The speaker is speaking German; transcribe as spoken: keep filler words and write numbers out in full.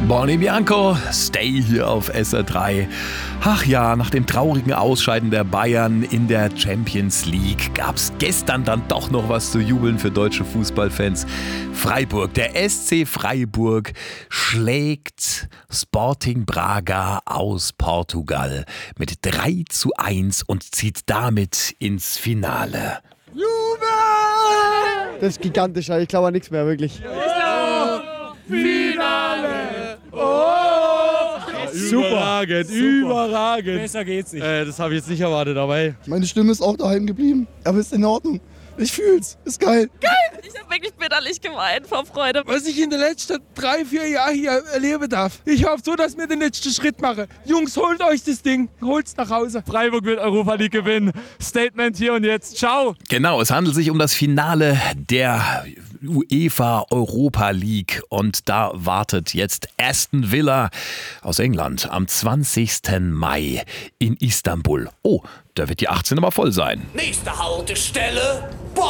Bonnie Bianco, Stay hier auf S R drei. Ach ja, nach dem traurigen Ausscheiden der Bayern in der Champions League gab es gestern dann doch noch was zu jubeln für deutsche Fußballfans. Freiburg, der S C Freiburg schlägt Sporting Braga aus Portugal mit drei zu eins und zieht damit ins Finale. Jubel! Das ist gigantisch, ich glaube an nichts mehr, wirklich. Oh, Finale! Oh! Super. Überragend, Super. überragend. Besser geht's nicht. Äh, das habe ich jetzt nicht erwartet, aber hey. Meine Stimme ist auch daheim geblieben, aber ist in Ordnung. Ich fühl's, ist geil. Geil! Ich habe wirklich bitterlich geweint vor Freude. Was ich in den letzten drei, vier Jahren hier erleben darf. Ich hoffe so, dass wir den letzten Schritt machen. Jungs, holt euch das Ding, holt's nach Hause. Freiburg wird Europa League gewinnen. Statement hier und jetzt. Ciao! Genau, es handelt sich um das Finale der UEFA Europa League und da wartet jetzt Aston Villa aus England am zwanzigsten Mai in Istanbul. Oh, da wird die achtzehn aber voll sein. Nächste Haltestelle,